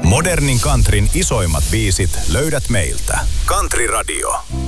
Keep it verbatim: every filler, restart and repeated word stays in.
Modernin countryn isoimmat biisit löydät meiltä. Country Radio.